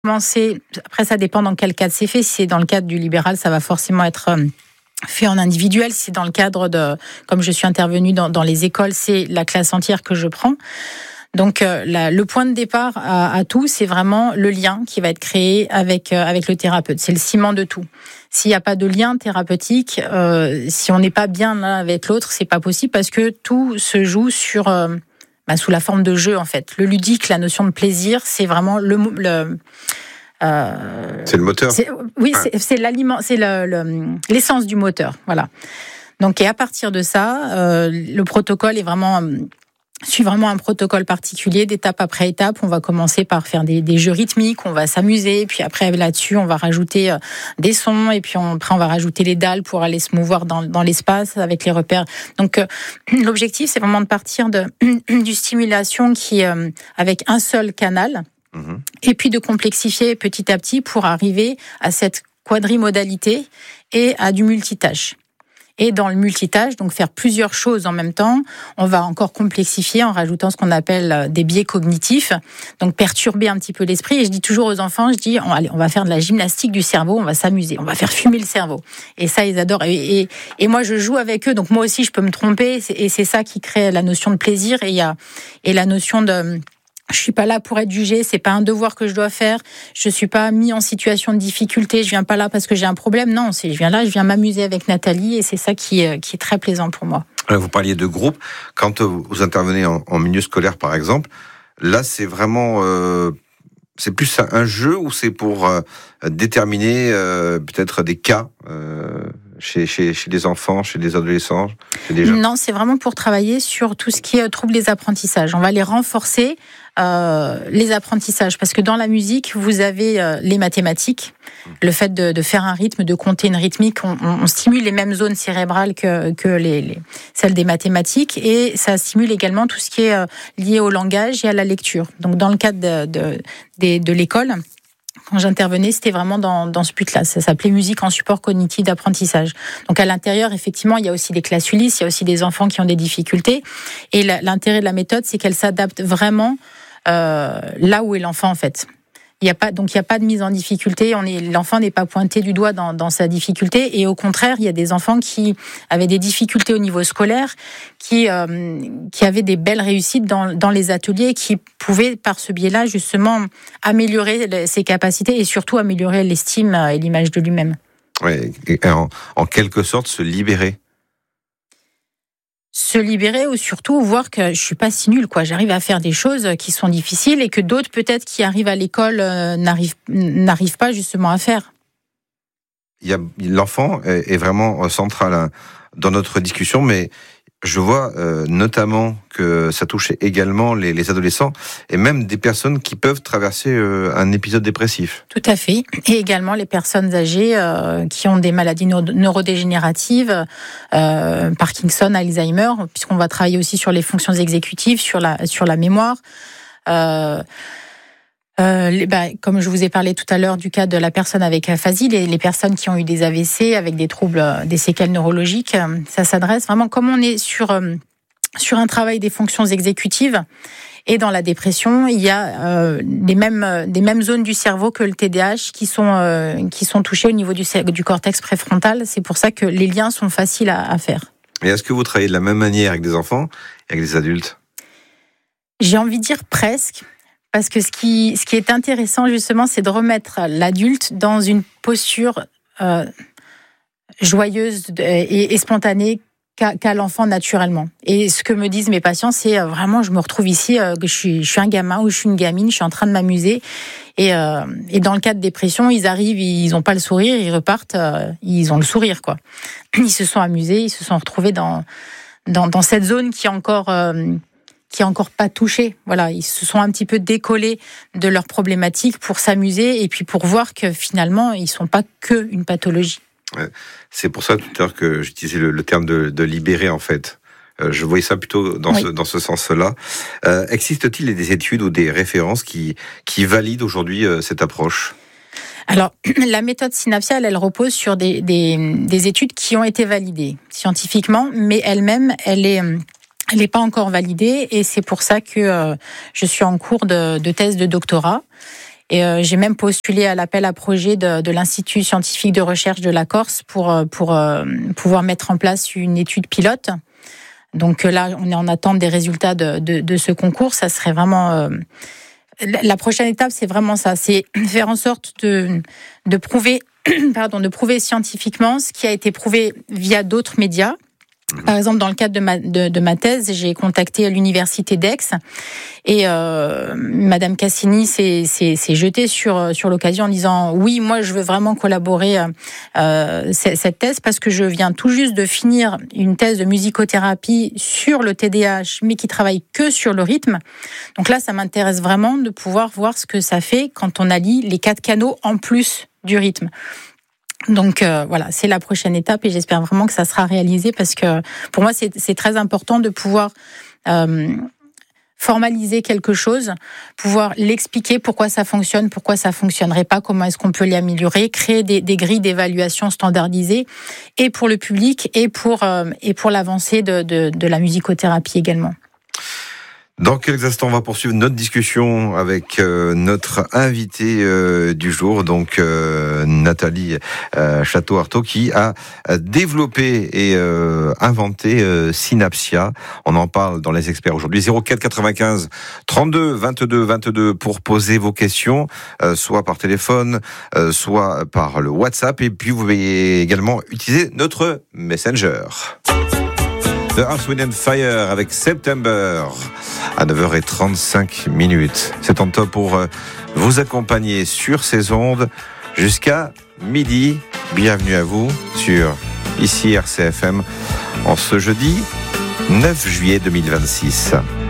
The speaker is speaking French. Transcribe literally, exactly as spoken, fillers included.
commencer, après ça dépend dans quel cadre c'est fait. Si c'est dans le cadre du libéral, ça va forcément être fait en individuel. Si c'est dans le cadre de, comme je suis intervenue dans, dans les écoles, c'est la classe entière que je prends. Donc euh, la, le point de départ à, à tout, c'est vraiment le lien qui va être créé avec euh, avec le thérapeute. C'est le ciment de tout. S'il n'y a pas de lien thérapeutique, euh, si on n'est pas bien l'un avec l'autre, c'est pas possible parce que tout se joue sur euh, bah, sous la forme de jeu en fait. Le ludique, la notion de plaisir, c'est vraiment le, le euh, c'est le moteur. C'est, oui, c'est, c'est l'aliment, c'est le, le, l'essence du moteur. Voilà. Donc et à partir de ça, euh, le protocole est vraiment suit vraiment un protocole particulier, d'étape après étape. On va commencer par faire des, des jeux rythmiques, on va s'amuser, puis après là-dessus, on va rajouter des sons, et puis on, après on va rajouter les dalles pour aller se mouvoir dans, dans l'espace avec les repères. Donc euh, l'objectif, c'est vraiment de partir de du stimulation qui euh, avec un seul canal, mmh. et puis de complexifier petit à petit pour arriver à cette quadrimodalité et à du multitâche. Et dans le multitâche, donc faire plusieurs choses en même temps, on va encore complexifier en rajoutant ce qu'on appelle des biais cognitifs, donc perturber un petit peu l'esprit. Et je dis toujours aux enfants, je dis, on, allez, on va faire de la gymnastique du cerveau, on va s'amuser, on va faire fumer le cerveau. Et ça, ils adorent. Et, et, et moi, je joue avec eux, donc moi aussi, je peux me tromper. Et c'est ça qui crée la notion de plaisir et, il y a, et la notion de... Je suis pas là pour être jugée, c'est pas un devoir que je dois faire. Je suis pas mis en situation de difficulté. Je viens pas là parce que j'ai un problème. Non, c'est je viens là, je viens m'amuser avec Nathalie et c'est ça qui est, qui est très plaisant pour moi. Vous parliez de groupe. Quand vous intervenez en, en milieu scolaire, par exemple, là, c'est vraiment, euh, c'est plus un jeu ou c'est pour euh, déterminer euh, peut-être des cas. Euh... Chez, chez, chez les enfants, chez les adolescents, chez les jeunes? Non, c'est vraiment pour travailler sur tout ce qui est trouble des apprentissages. On va les renforcer, euh, les apprentissages, parce que dans la musique, vous avez euh, les mathématiques, le fait de, de faire un rythme, de compter une rythmique, on, on stimule les mêmes zones cérébrales que, que les, les, celles des mathématiques, et ça stimule également tout ce qui est euh, lié au langage et à la lecture. Donc dans le cadre de, de, de, de l'école, quand j'intervenais, c'était vraiment dans, dans ce but-là. Ça s'appelait musique en support cognitif d'apprentissage. Donc à l'intérieur, effectivement, il y a aussi des classes Ulysse, il y a aussi des enfants qui ont des difficultés. Et l'intérêt de la méthode, c'est qu'elle s'adapte vraiment euh, là où est l'enfant, en fait. Il y a pas, donc il n'y a pas de mise en difficulté. On est, l'enfant n'est pas pointé du doigt dans, dans sa difficulté. Et au contraire, il y a des enfants qui avaient des difficultés au niveau scolaire, qui, euh, qui avaient des belles réussites dans, dans les ateliers, qui pouvaient, par ce biais-là, justement, améliorer ses capacités et surtout améliorer l'estime et l'image de lui-même. Oui, en, en quelque sorte, se libérer. Se libérer ou surtout voir que je suis pas si nulle, quoi. J'arrive à faire des choses qui sont difficiles et que d'autres, peut-être, qui arrivent à l'école, euh, n'arrivent, n'arrivent pas justement à faire. Il y a, l'enfant est, est vraiment central hein, dans notre discussion, mais je vois euh, notamment que ça touche également les, les adolescents et même des personnes qui peuvent traverser euh, un épisode dépressif. Tout à fait. Et également les personnes âgées euh, qui ont des maladies neuro- neurodégénératives, euh, Parkinson, Alzheimer, puisqu'on va travailler aussi sur les fonctions exécutives, sur la, sur la mémoire. Euh, Euh, les, bah, comme je vous ai parlé tout à l'heure du cas de la personne avec aphasie, les, les personnes qui ont eu des A V C avec des troubles, des séquelles neurologiques, ça s'adresse vraiment comme on est sur euh, sur un travail des fonctions exécutives. Et dans la dépression, il y a euh, les mêmes des mêmes zones du cerveau que le T D A H qui sont euh, qui sont touchées au niveau du, du cortex préfrontal. C'est pour ça que les liens sont faciles à, à faire. Et est-ce que vous travaillez de la même manière avec des enfants et avec des adultes? J'ai envie de dire presque. Parce que ce qui, ce qui est intéressant, justement, c'est de remettre l'adulte dans une posture euh, joyeuse et, et spontanée qu'a, qu'a l'enfant naturellement. Et ce que me disent mes patients, c'est euh, vraiment, je me retrouve ici, euh, je suis, je suis un gamin ou je suis une gamine, je suis en train de m'amuser. Et, euh, et dans le cas de dépression, ils arrivent, ils n'ont pas le sourire, ils repartent, euh, ils ont le sourire, quoi. Ils se sont amusés, ils se sont retrouvés dans, dans, dans cette zone qui est encore... Euh, qui est encore pas touché. Voilà, ils se sont un petit peu décollés de leurs problématiques pour s'amuser et puis pour voir que finalement, ils sont pas que une pathologie. C'est pour ça tout à l'heure que j'utilisais le, le terme de, de libérer en fait. Euh, je voyais ça plutôt dans oui. ce dans ce sens-là. Euh, existe-t-il des études ou des références qui qui valident aujourd'hui euh, cette approche? Alors, la méthode synaptiale, elle repose sur des des, des études qui ont été validées scientifiquement, mais elle-même, elle est Elle n'est pas encore validée et c'est pour ça que euh, je suis en cours de, de thèse de doctorat. Et euh, j'ai même postulé à l'appel à projet de, de l'Institut scientifique de recherche de la Corse pour, pour euh, pouvoir mettre en place une étude pilote. Donc là, on est en attente des résultats de, de, de ce concours. Ça serait vraiment... Euh, la prochaine étape, c'est vraiment ça. C'est faire en sorte de, de prouver, pardon, de prouver scientifiquement ce qui a été prouvé via d'autres médias. Par exemple, dans le cadre de ma, de, de ma thèse, j'ai contacté l'université d'Aix et euh, Madame Cassini s'est, s'est, s'est jetée sur, sur l'occasion en disant « Oui, moi, je veux vraiment collaborer euh, cette thèse parce que je viens tout juste de finir une thèse de musicothérapie sur le T D A H, mais qui travaille que sur le rythme. Donc là, ça m'intéresse vraiment de pouvoir voir ce que ça fait quand on allie les quatre canaux en plus du rythme. » Donc euh, voilà, c'est la prochaine étape et j'espère vraiment que ça sera réalisé parce que pour moi, c'est, c'est très important de pouvoir euh, formaliser quelque chose, pouvoir l'expliquer pourquoi ça fonctionne, pourquoi ça fonctionnerait pas, comment est-ce qu'on peut l'améliorer, créer des, des grilles d'évaluation standardisées et pour le public et pour, euh, et pour l'avancée de, de, de la musicothérapie également. Dans quelques instants, on va poursuivre notre discussion avec euh, notre invitée euh, du jour, donc euh, Nathalie euh, Château-Artaud, qui a développé et euh, inventé euh, Synapsia. On en parle dans Les Experts aujourd'hui. zéro quatre quatre-vingt-quinze trente-deux vingt-deux vingt-deux pour poser vos questions, euh, soit par téléphone, euh, soit par le WhatsApp. Et puis, vous pouvez également utiliser notre Messenger. The Earth, Wind and Fire avec September à neuf heures trente-cinq minutes. C'est en top pour vous accompagner sur ces ondes jusqu'à midi. Bienvenue à vous sur ici R C F M en ce jeudi neuf juillet deux mille vingt-six.